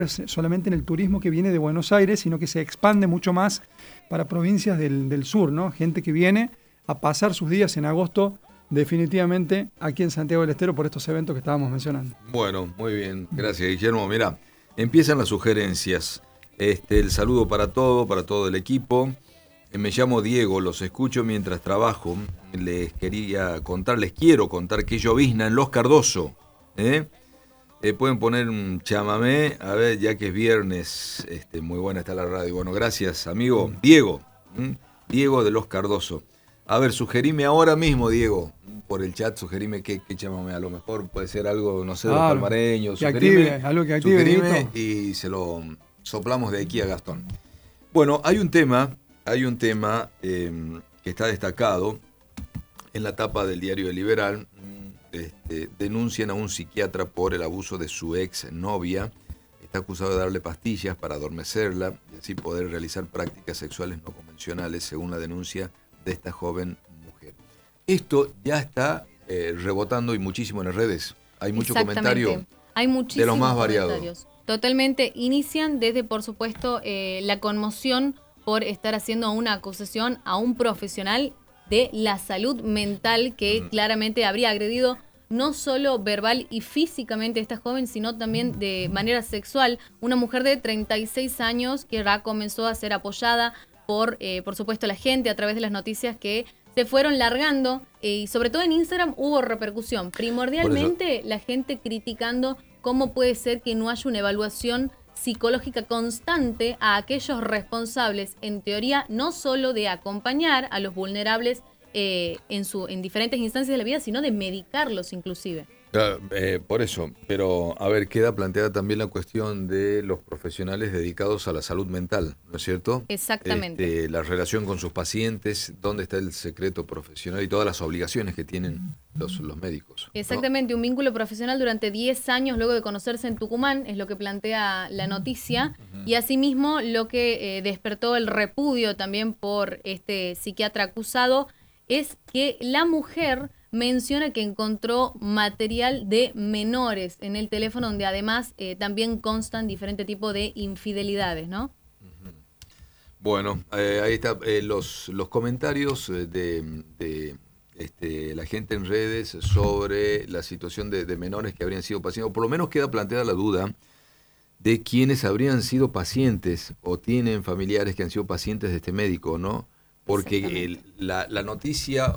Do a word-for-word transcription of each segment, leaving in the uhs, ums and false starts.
solamente en el turismo que viene de Buenos Aires, sino que se expande mucho más para provincias del, del sur, ¿no? Gente que viene a pasar sus días en agosto definitivamente aquí en Santiago del Estero por estos eventos que estábamos mencionando. Bueno, muy bien, gracias Guillermo. Mirá, empiezan las sugerencias. Este, el saludo para todo, para todo el equipo. Eh, Me llamo Diego, los escucho mientras trabajo. Les quería contar, les quiero contar que llovizna en Los Cardoso. ¿eh? Eh, pueden poner un chamamé, a ver, ya que es viernes. Este, muy buena está la radio. Bueno, gracias, amigo. Diego, ¿m? Diego de Los Cardoso. A ver, sugerime ahora mismo, Diego, por el chat, sugerime qué, qué chamamé. A lo mejor puede ser algo, no sé, de los Claro, palmareños. que Sugerime, active, algo que active, sugerime Dieguito. y se lo soplamos de aquí a Gastón. Bueno, hay un tema, hay un tema eh, que está destacado en la tapa del diario El Liberal. Este, denuncian a un psiquiatra por el abuso de su ex novia. Está acusado de darle pastillas para adormecerla y así poder realizar prácticas sexuales no convencionales, según la denuncia de esta joven mujer. Esto ya está eh, rebotando y muchísimo en las redes. Hay mucho comentario. Hay muchísimos de los más variados. comentarios. Totalmente. Inician desde, por supuesto, eh, la conmoción por estar haciendo una acusación a un profesional de la salud mental que mm. claramente habría agredido no solo verbal y físicamente a esta joven, sino también de manera sexual. Una mujer de treinta y seis años que ya comenzó a ser apoyada por, eh, por supuesto, la gente a través de las noticias que se fueron largando. Eh, y sobre todo en Instagram hubo repercusión. Primordialmente la gente criticando cómo puede ser que no haya una evaluación psicológica constante a aquellos responsables, en teoría, no solo de acompañar a los vulnerables eh, en, su, en diferentes instancias de la vida, sino de medicarlos inclusive. Claro, eh, por eso, pero a ver, queda planteada también la cuestión de los profesionales dedicados a la salud mental, ¿no es cierto? Exactamente. Este, la relación con sus pacientes, dónde está el secreto profesional y todas las obligaciones que tienen los, los médicos, ¿no? Exactamente, un vínculo profesional durante diez años luego de conocerse en Tucumán, es lo que plantea la noticia, uh-huh. y asimismo lo que eh, despertó el repudio también por este psiquiatra acusado es que la mujer menciona que encontró material de menores en el teléfono, donde además eh, también constan diferentes tipos de infidelidades, ¿no? Uh-huh. Bueno, eh, ahí están eh, los, los comentarios de, de este, la gente en redes sobre la situación de, de menores que habrían sido pacientes, o por lo menos queda planteada la duda de quienes habrían sido pacientes o tienen familiares que han sido pacientes de este médico, ¿no? Porque el, la, la noticia,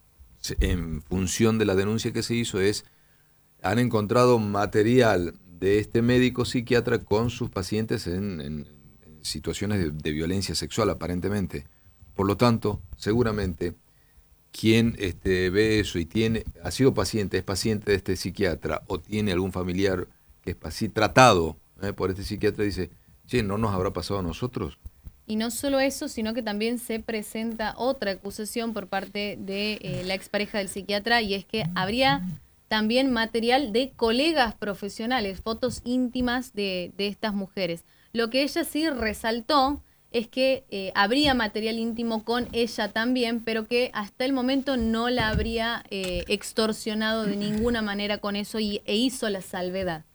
en función de la denuncia que se hizo, es han encontrado material de este médico psiquiatra con sus pacientes en, en, en situaciones de, de violencia sexual, aparentemente. Por lo tanto, seguramente, quien este, ve eso y tiene ha sido paciente, es paciente de este psiquiatra o tiene algún familiar que es paci- tratado eh, por este psiquiatra, dice, che, ¿no nos habrá pasado a nosotros? Y no solo eso, sino que también se presenta otra acusación por parte de eh, la expareja del psiquiatra, y es que habría también material de colegas profesionales, fotos íntimas de, de estas mujeres. Lo que ella sí resaltó es que eh, habría material íntimo con ella también, pero que hasta el momento no la habría eh, extorsionado de ninguna manera con eso y, e hizo la salvedad.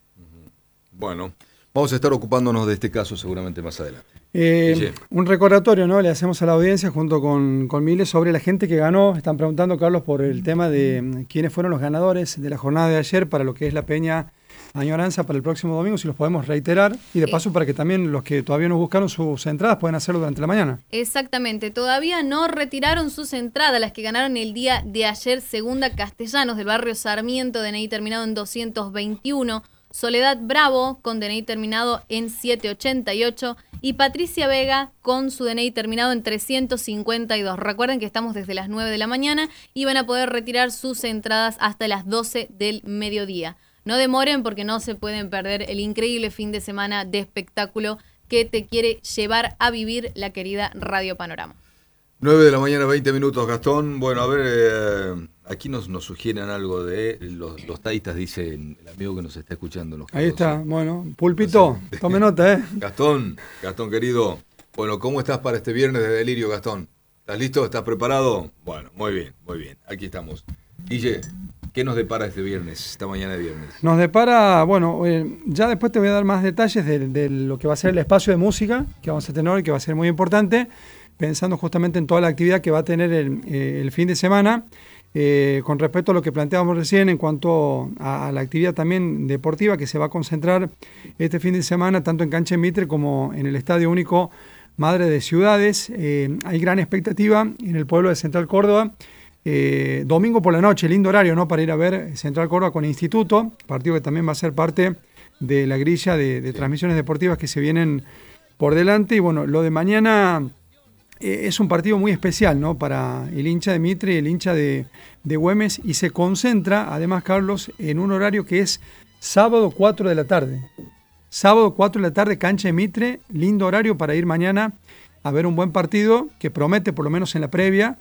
Bueno, vamos a estar ocupándonos de este caso seguramente más adelante. Eh, un recordatorio, ¿no? Le hacemos a la audiencia junto con, con Miles sobre la gente que ganó. Están preguntando, Carlos, por el tema de mm, quiénes fueron los ganadores de la jornada de ayer para lo que es la Peña Añoranza para el próximo domingo, si los podemos reiterar. Y de paso, para que también los que todavía no buscaron sus entradas puedan hacerlo durante la mañana. Exactamente, todavía no retiraron sus entradas, las que ganaron el día de ayer. Segunda Castellanos, del barrio Sarmiento, D N I terminado en doscientos veintiuno. Soledad Bravo, con D N I terminado en setecientos ochenta y ocho, y Patricia Vega, con su D N I terminado en trescientos cincuenta y dos. Recuerden que estamos desde las nueve de la mañana y van a poder retirar sus entradas hasta las doce del mediodía. No demoren, porque no se pueden perder el increíble fin de semana de espectáculo que te quiere llevar a vivir la querida Radio Panorama. nueve de la mañana, veinte minutos, Gastón. Bueno, a ver, eh, aquí nos, nos sugieren algo de los, los taitas, dice el amigo que nos está escuchando. Los Ahí está, bueno, Pulpito, tome nota, ¿eh? Gastón, Gastón querido, bueno, ¿cómo estás para este viernes de delirio, Gastón? ¿Estás listo? ¿Estás preparado? Bueno, muy bien, muy bien, aquí estamos. Guille, ¿Qué nos depara este viernes, esta mañana de viernes? Nos depara, bueno, eh, ya después te voy a dar más detalles de, de lo que va a ser el espacio de música que vamos a tener hoy, que va a ser muy importante, pensando justamente en toda la actividad que va a tener el, eh, el fin de semana. Eh, con respecto a lo que planteábamos recién en cuanto a, a la actividad también deportiva que se va a concentrar este fin de semana, tanto en Cancha de Mitre como en el Estadio Único Madre de Ciudades. Eh, hay gran expectativa en el pueblo de Central Córdoba. Eh, domingo por la noche, lindo horario, ¿no?, para ir a ver Central Córdoba con Instituto, partido que también va a ser parte de la grilla de, de transmisiones deportivas que se vienen por delante. Y bueno, lo de mañana eh, es un partido muy especial, ¿no?, para el hincha de Mitre y el hincha de, de Güemes, y se concentra, además, Carlos, en un horario que es sábado cuatro de la tarde. Sábado cuatro de la tarde, Cancha de Mitre, lindo horario para ir mañana a ver un buen partido que promete, por lo menos en la previa,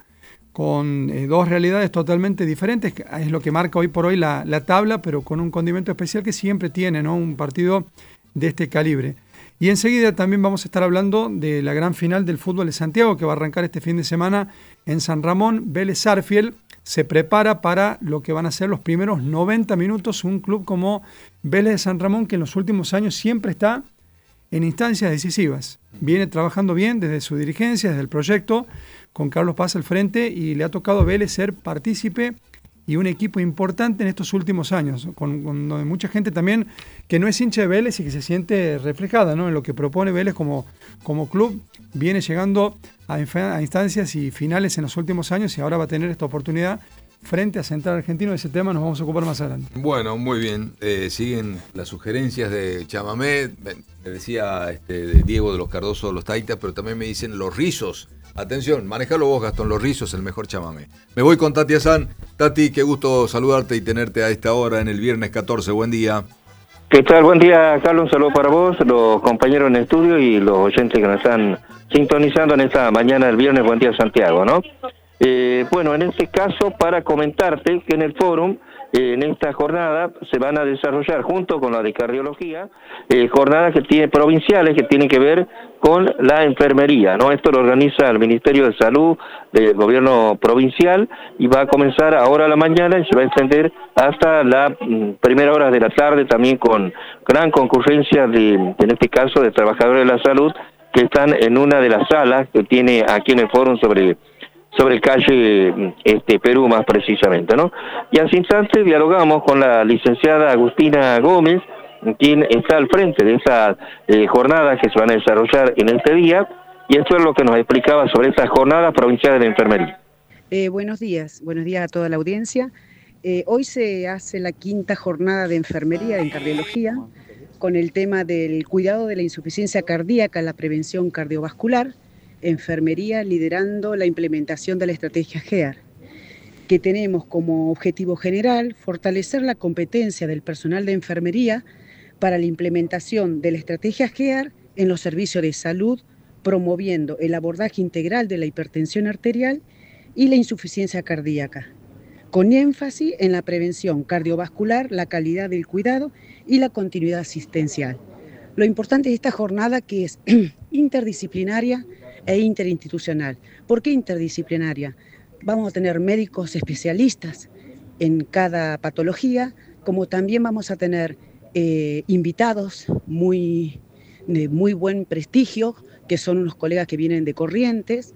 con eh, dos realidades totalmente diferentes, que es lo que marca hoy por hoy la, la tabla, pero con un condimento especial que siempre tiene, ¿no?, un partido de este calibre. Y enseguida también vamos a estar hablando de la gran final del fútbol de Santiago, que va a arrancar este fin de semana en San Ramón. Vélez Sarsfield se prepara para lo que van a ser los primeros noventa minutos, un club como Vélez de San Ramón, que en los últimos años siempre está en instancias decisivas. Viene trabajando bien desde su dirigencia, desde el proyecto, con Carlos Paz al frente, y le ha tocado a Vélez ser partícipe y un equipo importante en estos últimos años, con, con mucha gente también que no es hincha de Vélez y que se siente reflejada, ¿no?, en lo que propone Vélez como, como club. Viene llegando a, a instancias y finales en los últimos años, y ahora va a tener esta oportunidad frente a Central Argentino. De ese tema nos vamos a ocupar más adelante. Bueno, muy bien. Eh, siguen las sugerencias de chamamé. Me decía este, Diego de los Cardoso, los Taitas, pero también me dicen los rizos. Atención, manejalo vos, Gastón, los rizos, el mejor chamamé. Me voy con Tati Azán. Tati, qué gusto saludarte y tenerte a esta hora en el viernes catorce. Buen día. ¿Qué tal? Buen día, Carlos. Un saludo para vos, los compañeros en el estudio y los oyentes que nos están sintonizando en esta mañana del viernes. Buen día, Santiago, ¿no? Eh, bueno, en este caso, para comentarte que en el fórum, eh, en esta jornada, se van a desarrollar, junto con la de cardiología, eh, jornadas que tienen provinciales que tienen que ver con la enfermería, ¿no? Esto lo organiza el Ministerio de Salud del Gobierno Provincial, y va a comenzar ahora a la mañana y se va a extender hasta la mm, primera hora de la tarde, también con gran concurrencia de, en este caso, de trabajadores de la salud que están en una de las salas que tiene aquí en el fórum sobre sobre calle este, Perú, más precisamente, ¿no? Y hace instante dialogamos con la licenciada Agustina Gómez, quien está al frente de esas eh, jornadas que se van a desarrollar en este día, y esto es lo que nos explicaba sobre estas jornadas provinciales de enfermería. Eh, buenos días, buenos días a toda la audiencia. Eh, hoy se hace la quinta jornada de enfermería en cardiología, con el tema del cuidado de la insuficiencia cardíaca, la prevención cardiovascular. Enfermería liderando la implementación de la estrategia G E A R, que tenemos como objetivo general fortalecer la competencia del personal de enfermería para la implementación de la estrategia G E A R en los servicios de salud, promoviendo el abordaje integral de la hipertensión arterial y la insuficiencia cardíaca, con énfasis en la prevención cardiovascular, la calidad del cuidado y la continuidad asistencial. Lo importante de esta jornada, que es interdisciplinaria e interinstitucional. ¿Por qué interdisciplinaria? Vamos a tener médicos especialistas en cada patología, como también vamos a tener eh, invitados muy, de muy buen prestigio, que son unos colegas que vienen de Corrientes,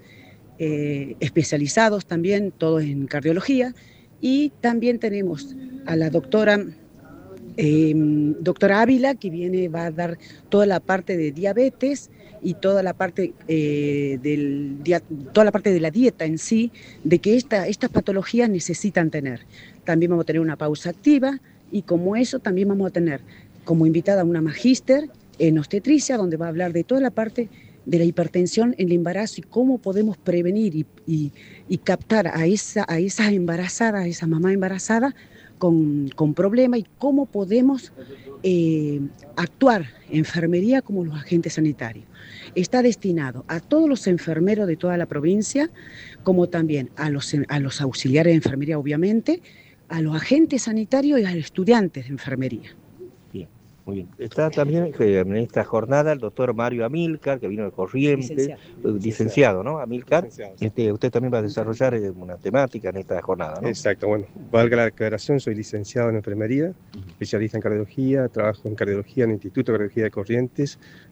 eh, especializados también, todos en cardiología, y también tenemos a la doctora Eh, doctora Ávila, que viene, va a dar toda la parte de diabetes y toda la parte eh, del toda la parte de la dieta en sí, de que esta, estas patologías necesitan tener. También vamos a tener una pausa activa, y como eso también vamos a tener como invitada una magíster en obstetricia, donde va a hablar de toda la parte de la hipertensión en el embarazo y cómo podemos prevenir y, y, y captar a esa, a esa embarazada, a esa mamá embarazada con, con problemas, y cómo podemos eh, actuar enfermería como los agentes sanitarios. Está destinado a todos los enfermeros de toda la provincia, como también a los, a los auxiliares de enfermería, obviamente, a los agentes sanitarios y a los estudiantes de enfermería. Muy bien. Está también eh, en esta jornada el doctor Mario Amílcar, que vino de Corrientes, licenciado, licenciado ¿no? Amílcar. Licenciado, sí. Este, usted también va a desarrollar eh, una temática en esta jornada, ¿no? Exacto, bueno, valga la aclaración, soy licenciado en enfermería, especialista en cardiología, trabajo en cardiología en el Instituto de Cardiología de Corrientes,